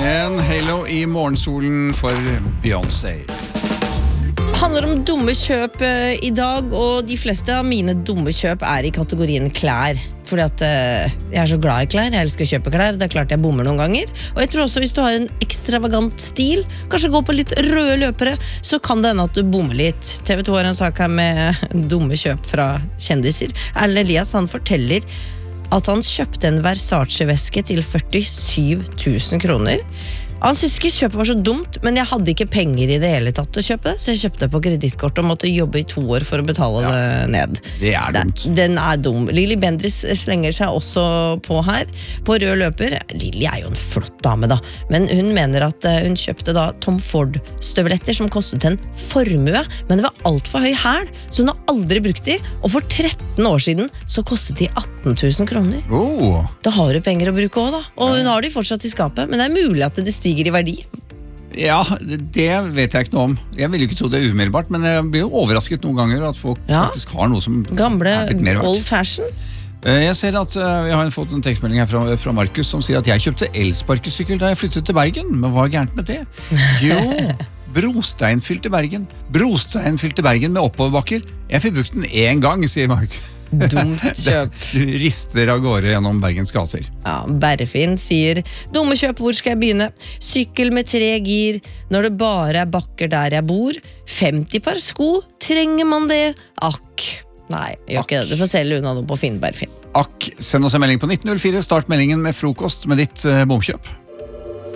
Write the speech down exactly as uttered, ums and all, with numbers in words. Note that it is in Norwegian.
En Halo i morgensolen for Beyoncé. Det handler om dumme kjøp eh, i dag, og de fleste av mine dumme kjøp er i kategorien klær. Fordi at eh, jeg er så glad i klær, jeg elsker å kjøpe klær. Det er klart jeg bommer noen ganger. Og jeg tror også hvis du har en ekstravagant stil, kanskje gå på litt røde løpere, så kan det hende at du bommer litt. T V to har en sak her med dumme kjøp fra kjendiser. Erlend Elias, han forteller at han kjøpte en Versace-veske til førtisju tusen kroner. Han synes ikke kjøpet var så dumt, men jeg hadde ikke penger i det hele tatt å kjøpe det, så jeg kjøpte det på kredittkort og måtte jobbe i to år for å betale ja, det ned. Det er dumt. Det, den er dum. Lili Bendriss slenger seg også på her, på rød løper. Lili er jo en flott dame da, men hun mener at hun kjøpte da Tom Ford-støvletter som kostet en formue, men det var alt for høy hæl, så hun har aldri brukt de, og for tretten år siden så kostet de atten tusen kroner. Oh. Da har du penger å bruke også da, og hun har de fortsatt i skapet, men det er mulig at det stiger i verdi. Ja, det vet jeg ikke noe om. Jeg vil jo ikke tro det umiddelbart, men jeg blir jo overrasket noen ganger at folk ja. faktisk har noe som Gamle, er blitt mer verdt. Old fashion. Jeg ser at vi har fått en tekstmelding her fra, fra Markus som sier at jeg kjøpte elsparkesykkel da jeg flyttet til Bergen, men hva er gærent med det? Jo, brostein fylte Bergen. Brostein fylte Bergen med oppoverbakker. Jeg fikk brukt den en gang, sier Markus. Dumt kjøp. Rister av gårde gjennom Bergens gater. Ja, Berfin sier dumme kjøp, hvor skal jeg begynne? Sykkel med tre gir når det bare er bakker der jeg bor. femti par sko, trenger man det? Akk. Nei, gjør ikke det. Du får selge unna noe på Finn, Berfin. Akk, send oss en melding på nitten null fire. Start meldingen med frokost med ditt uh, bomkjøp.